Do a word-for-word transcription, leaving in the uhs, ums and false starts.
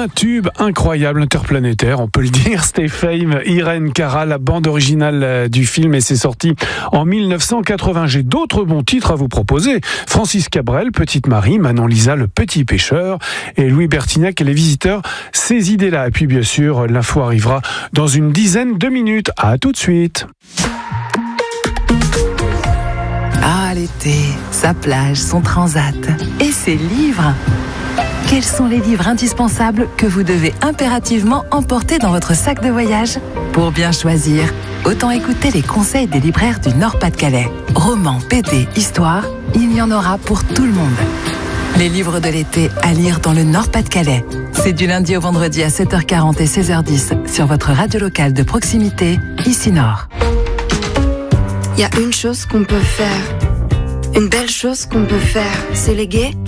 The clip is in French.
Un tube incroyable, interplanétaire, on peut le dire. Stay Fame, Irène Cara, la bande originale du film, et c'est sorti en mille neuf cent quatre-vingts. J'ai d'autres bons titres à vous proposer. Francis Cabrel, Petite Marie, Manon Lisa, Le Petit Pêcheur, et Louis Bertignac et Les Visiteurs, ces idées-là. Et puis bien sûr, l'info arrivera dans une dizaine de minutes. À tout de suite. Ah, l'été, sa plage, son transat et ses livres. Quels sont les livres indispensables que vous devez impérativement emporter dans votre sac de voyage? Pour bien choisir, autant écouter les conseils des libraires du Nord-Pas-de-Calais. Romans, B D, histoire, il y en aura pour tout le monde. Les livres de l'été à lire dans le Nord-Pas-de-Calais. C'est du lundi au vendredi à sept heures quarante et seize heures dix sur votre radio locale de proximité, ici Nord. Il y a une chose qu'on peut faire, une belle chose qu'on peut faire, c'est léguer